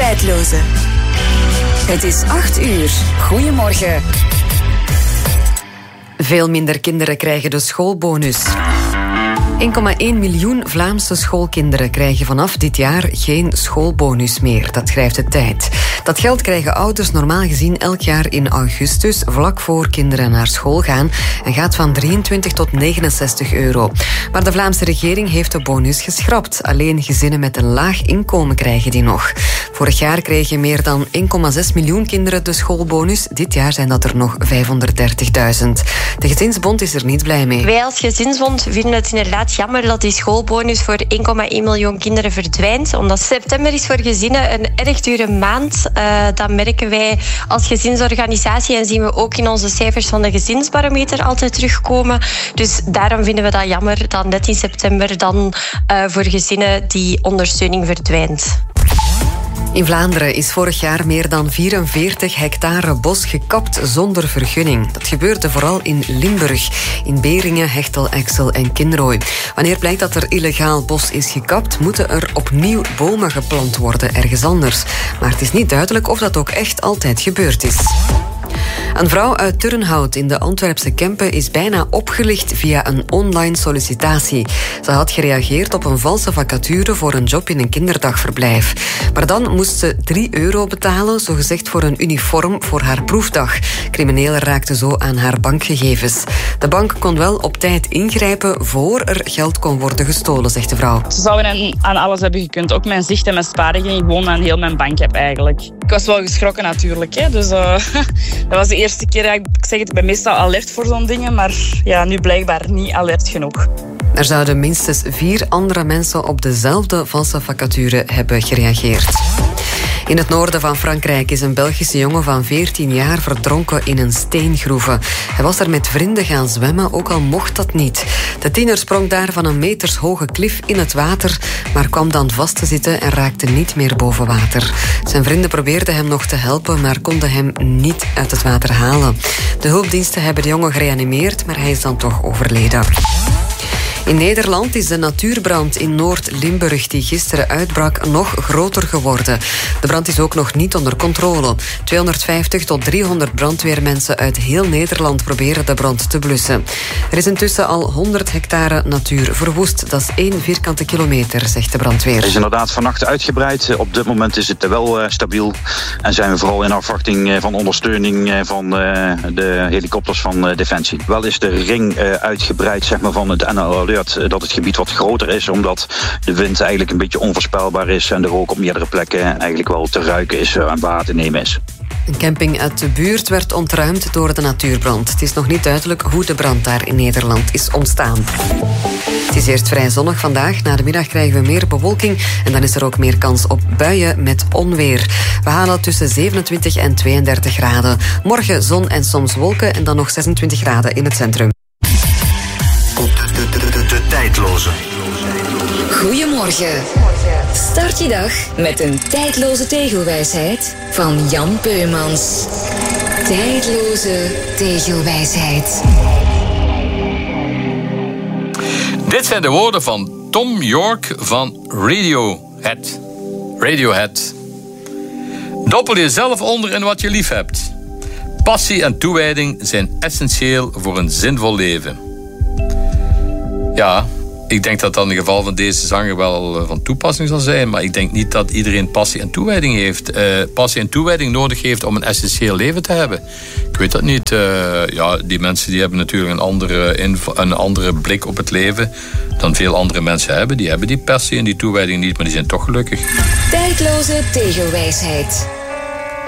Tijdloze. Het is 8:00. Goedemorgen. Veel minder kinderen krijgen de schoolbonus. 1,1 miljoen Vlaamse schoolkinderen krijgen vanaf dit jaar geen schoolbonus meer. Dat schrijft de Tijd. Dat geld krijgen ouders normaal gezien elk jaar in augustus, vlak voor kinderen naar school gaan, en gaat van 23 tot 69 euro. Maar de Vlaamse regering heeft de bonus geschrapt. Alleen gezinnen met een laag inkomen krijgen die nog. Vorig jaar kregen meer dan 1,6 miljoen kinderen de schoolbonus. Dit jaar zijn dat er nog 530.000. De Gezinsbond is er niet blij mee. Wij als Gezinsbond vinden het inderdaad jammer dat die schoolbonus voor 1,1 miljoen kinderen verdwijnt. Omdat september is voor gezinnen een erg dure maand. Dat merken wij als gezinsorganisatie en zien we ook in onze cijfers van de gezinsbarometer altijd terugkomen. Dus daarom vinden we dat jammer dat net in september dan voor gezinnen die ondersteuning verdwijnt. In Vlaanderen is vorig jaar meer dan 44 hectare bos gekapt zonder vergunning. Dat gebeurde vooral in Limburg, in Beringen, Hechtel, Exel en Kinrooi. Wanneer blijkt dat er illegaal bos is gekapt, moeten er opnieuw bomen geplant worden ergens anders. Maar het is niet duidelijk of dat ook echt altijd gebeurd is. Een vrouw uit Turnhout in de Antwerpse Kempen is bijna opgelicht via een online sollicitatie. Ze had gereageerd op een valse vacature voor een job in een kinderdagverblijf. Maar dan moest ze 3 euro betalen, zogezegd voor een uniform voor haar proefdag. Criminelen raakten zo aan haar bankgegevens. De bank kon wel op tijd ingrijpen voor er geld kon worden gestolen, zegt de vrouw. Ze zouden aan alles hebben gekund. Ook mijn zicht en mijn sparing ging gewoon aan heel mijn bank-app eigenlijk. Ik was wel geschrokken natuurlijk. Hè. Dus dat was de eerste keer. Ik zeg het, ik ben meestal alert voor zo'n dingen. Maar ja, nu blijkbaar niet alert genoeg. Er zouden minstens 4 andere mensen op dezelfde valse vacature hebben gereageerd. In het noorden van Frankrijk is een Belgische jongen van 14 jaar verdronken in een steengroeve. Hij was er met vrienden gaan zwemmen, ook al mocht dat niet. De tiener sprong daar van een metershoge klif in het water, maar kwam dan vast te zitten en raakte niet meer boven water. Zijn vrienden probeerden hem nog te helpen, maar konden hem niet uit het water halen. De hulpdiensten hebben de jongen gereanimeerd, maar hij is dan toch overleden. In Nederland is de natuurbrand in Noord-Limburg die gisteren uitbrak nog groter geworden. De brand is ook nog niet onder controle. 250 tot 300 brandweermensen uit heel Nederland proberen de brand te blussen. Er is intussen al 100 hectare natuur verwoest. Dat is 1 vierkante kilometer, zegt de brandweer. Het is inderdaad vannacht uitgebreid. Op dit moment is het wel stabiel. En zijn we vooral in afwachting van ondersteuning van de helikopters van Defensie. Wel is de ring uitgebreid, zeg maar, van het NL Alert, dat het gebied wat groter is, omdat de wind eigenlijk een beetje onvoorspelbaar is en de rook op meerdere plekken eigenlijk wel te ruiken is en waar te nemen is. Een camping uit de buurt werd ontruimd door de natuurbrand. Het is nog niet duidelijk hoe de brand daar in Nederland is ontstaan. Het is eerst vrij zonnig vandaag. Na de middag krijgen we meer bewolking en dan is er ook meer kans op buien met onweer. We halen tussen 27 en 32 graden. Morgen zon en soms wolken en dan nog 26 graden in het centrum. De tijdloze. Goedemorgen. Start je dag met een tijdloze tegelwijsheid van Jan Peumans. Tijdloze tegelwijsheid. Dit zijn de woorden van Tom York van Radiohead. Radiohead. Doppel jezelf onder in wat je lief hebt. Passie en toewijding zijn essentieel voor een zinvol leven. Ja, ik denk dat dat in het geval van deze zanger wel van toepassing zal zijn. Maar ik denk niet dat iedereen passie en toewijding heeft. Passie en toewijding nodig heeft om een essentieel leven te hebben. Ik weet dat niet. Ja, die mensen die hebben natuurlijk een andere blik op het leven dan veel andere mensen hebben. Die hebben die passie en die toewijding niet, maar die zijn toch gelukkig. Tijdloze tegelwijsheid.